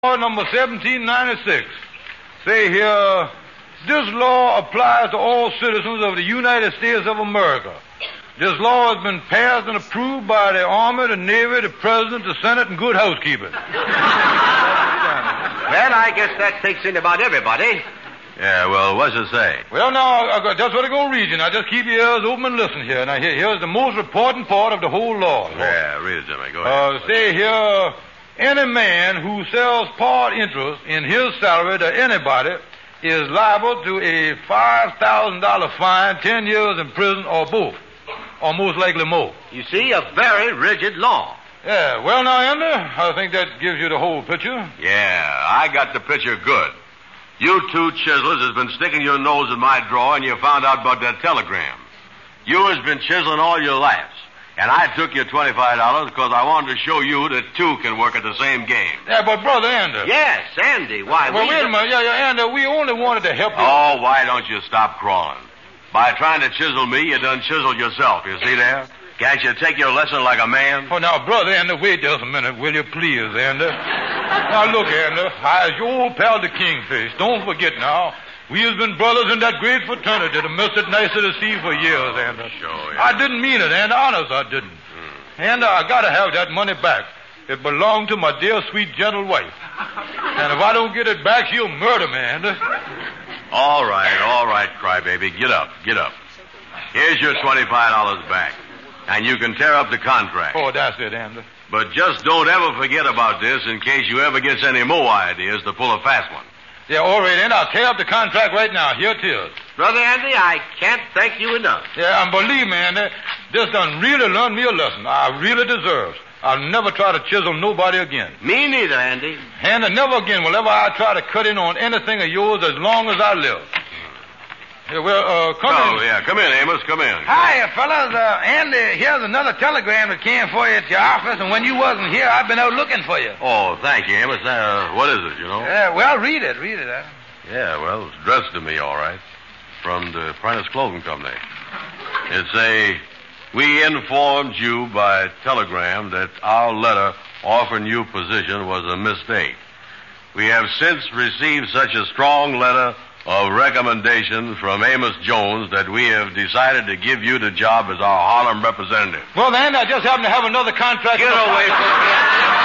Law number 1796. Say here, this law applies to all citizens of the United States of America. This law has been passed and approved by the Army, the Navy, the President, the Senate, and good housekeeping. Well, I guess that takes in about everybody. Yeah, well, what's it say? Well, now, that's what I'm going to read you. Now, just keep your ears open and listen here. Now, here's the most important part of the whole law. Yeah, read it to me. Go ahead. Say here, any man who sells part interest in his salary to anybody is liable to a $5,000 fine, 10 years in prison, or both, or most likely more. You see, a very rigid law. Yeah, well, now, Andy, I think that gives you the whole picture. Yeah, I got the picture good. You two chiselers has been sticking your nose in my drawer and you found out about that telegram. You has been chiseling all your lives. And I took you $25 because I wanted to show you that two can work at the same game. Yeah, but Brother Andy. Yes, Andy. Why, well, wait a minute. Yeah, Andy, we only wanted to help you. Oh, why don't you stop crawling? By trying to chisel me, you done chiseled yourself. You see there? Can't you take your lesson like a man? Oh, now, Brother Andy, wait just a minute, will you please, Andy? Now, look, Andy, I is your old pal, the Kingfish. Don't forget now, we has been brothers in that great fraternity, the Mr. Nice of the Sea for years, Andy. Sure, yeah. I didn't mean it, Andy. Honest, I didn't. Andy, I got to have that money back. It belonged to my dear, sweet, gentle wife. And if I don't get it back, she'll murder me, Andy. All right, crybaby. Get up. Here's your $25 back. And you can tear up the contract. Oh, that's it, Andy. But just don't ever forget about this in case you ever gets any more ideas to pull a fast one. Yeah, all right, Andy. I'll tear up the contract right now. Here it is. Brother Andy, I can't thank you enough. Yeah, and believe me, Andy, this done really learned me a lesson I really deserve. I'll never try to chisel nobody again. Me neither, Andy. Andy, never again will ever I try to cut in on anything of yours as long as I live. Yeah, well, come in. Oh, yeah. Come in, Amos. Come in. Hi, fellas. Andy, here's another telegram that came for you at your office, and when you wasn't here, I've been out looking for you. Oh, thank you, Amos. What is it, you know? Well, read it. Yeah, well, it's addressed to me, all right. From the Prentice Clothing Company. We informed you by telegram that our letter offering you position was a mistake. We have since received such a strong letter of recommendation from Amos Jones that we have decided to give you the job as our Harlem representative. Well, then, I just happen to have another contract. Get away from me.